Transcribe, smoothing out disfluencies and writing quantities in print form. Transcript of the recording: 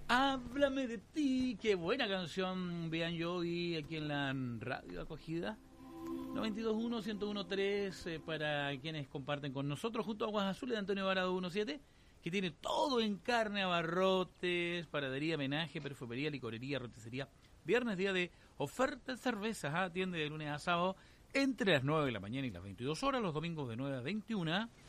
Háblame de ti, qué buena canción, vean yo y aquí en la radio acogida 92.1, 101.3 para quienes comparten con nosotros junto a Aguas Azules de Antonio Varado 17, que tiene todo en carne, abarrotes, paradería, menaje, perfumería, licorería, roticería. Viernes día de oferta de cervezas, atiende de lunes a sábado entre las 9 de la mañana y las 22 horas, los domingos de 9 a 21.